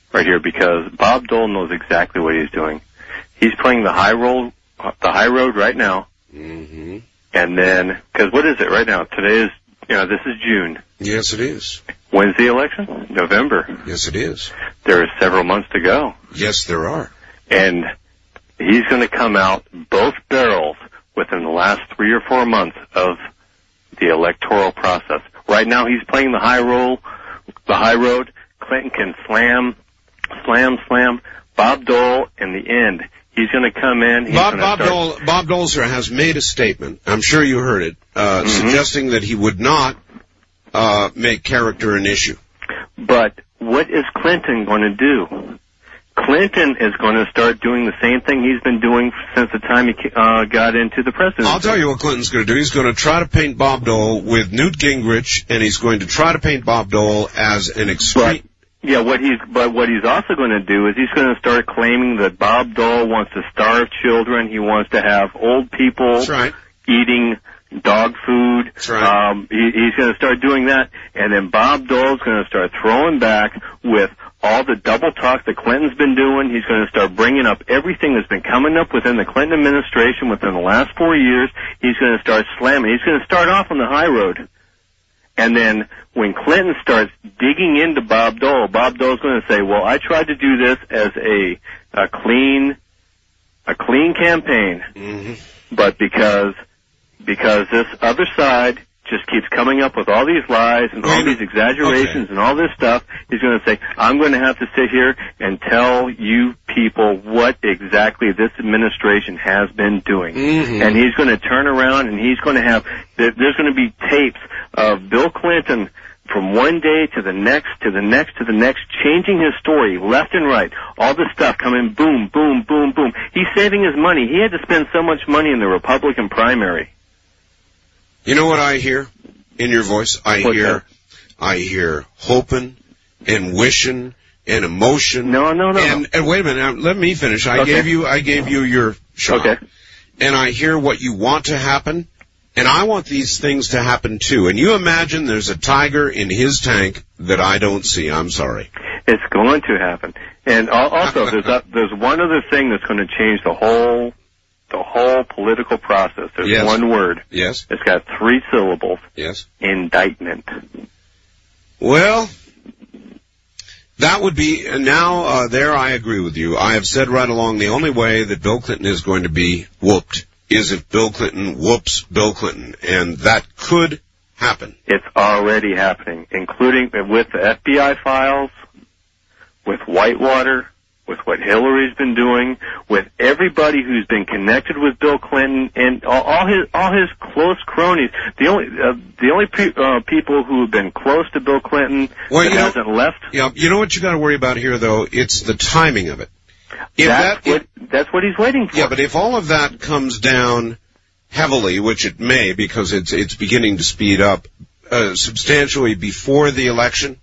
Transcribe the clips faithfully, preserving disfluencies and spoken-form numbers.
right here, because Bob Dole knows exactly what he's doing. He's playing the high roll, the high road right now. Mm-hmm. And then, because what is it right now? Today is, you know, this is June. Yes, it is. When's the election? November. Yes, it is. There are several months to go. Yes, there are. And he's going to come out both barrels within the last three or four months of the electoral process. Right now, he's playing the high roll, the high road. Clinton can slam, slam, slam. Bob Dole, in the end, he's going to come in. He's Bob, Bob start... Dole, Bob Dole, sir, has made a statement. I'm sure you heard it, uh, mm-hmm. suggesting that he would not uh, make character an issue. But what is Clinton going to do? Clinton is going to start doing the same thing he's been doing since the time he uh, got into the presidency. I'll tell you what Clinton's going to do. He's going to try to paint Bob Dole with Newt Gingrich, and he's going to try to paint Bob Dole as an extreme... But, yeah, what he's but what he's also going to do is he's going to start claiming that Bob Dole wants to starve children. He wants to have old people That's right. eating dog food. That's right. Um, he, he's going to start doing that, and then Bob Dole's going to start throwing back with all the double talk that Clinton's been doing. He's going to start bringing up everything that's been coming up within the Clinton administration within the last four years. He's going to start slamming. He's going to start off on the high road. And then when Clinton starts digging into Bob Dole, Bob Dole's going to say, well, I tried to do this as a, a clean, a clean campaign. Mm-hmm. But because, because this other side just keeps coming up with all these lies and all these exaggerations okay. and all this stuff, he's going to say, I'm going to have to sit here and tell you people what exactly this administration has been doing. Mm-hmm. And he's going to turn around and he's going to have, there's going to be tapes of Bill Clinton from one day to the next, to the next, to the next, changing his story left and right. All this stuff coming boom, boom, boom, boom. He's saving his money. He had to spend so much money in the Republican primary. You know what I hear in your voice? I What's hear, that? I hear hoping and wishing and emotion. No, no, no. And, and wait a minute, now, let me finish. I Okay. gave you, I gave you your shot. Okay. And I hear what you want to happen, and I want these things to happen too. And you imagine there's a tiger in his tank that I don't see. I'm sorry. It's going to happen. And also, there's a, there's one other thing that's going to change the whole the whole political process. There's Yes. one word. Yes. It's got three syllables. Yes. Indictment. Well, that would be, now, uh, there I agree with you. I have said right along the only way that Bill Clinton is going to be whooped is if Bill Clinton whoops Bill Clinton, and that could happen. It's already happening, including with the F B I files, with Whitewater, with what Hillary's been doing, with everybody who's been connected with Bill Clinton, and all, all his all his close cronies. The only uh, the only pe- uh, people who have been close to Bill Clinton well, that you hasn't know, left. Yeah, you know what you got to worry about here, though? It's the timing of it. If That's that, what if, that's what he's waiting for. yeah, but if all of that comes down heavily, which it may, because it's it's beginning to speed up uh, substantially before the election,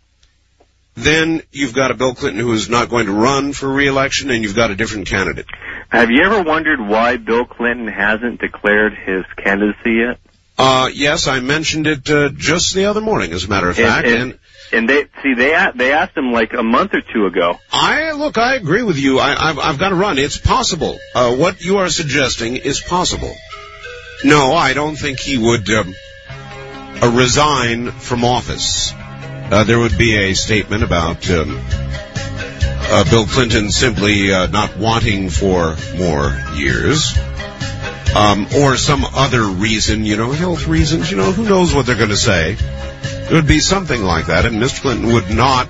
then you've got a Bill Clinton who is not going to run for re-election, and you've got a different candidate. Have you ever wondered why Bill Clinton hasn't declared his candidacy yet? Uh, yes, I mentioned it uh, just the other morning, as a matter of fact. And, and, and they see they they asked him like a month or two ago. I look, I agree with you. I, I've, I've got to run. It's possible. Uh, what you are suggesting is possible. No, I don't think he would um, uh, resign from office. Uh, there would be a statement about um, uh, Bill Clinton simply uh, not wanting for more years, um, or some other reason, you know, health reasons, you know, who knows what they're going to say. It would be something like that, and Mister Clinton would not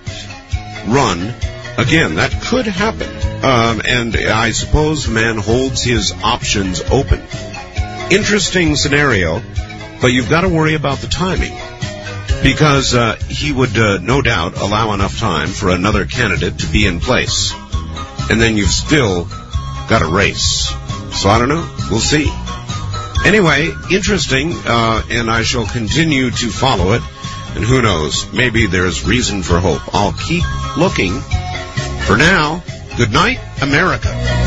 run again. That could happen, um, and I suppose the man holds his options open. Interesting scenario, but you've got to worry about the timing. Because uh, he would, uh, no doubt, allow enough time for another candidate to be in place. And then you've still got a race. So I don't know. We'll see. Anyway, interesting, uh, and I shall continue to follow it. And who knows, maybe there's reason for hope. I'll keep looking. For now, good night, America.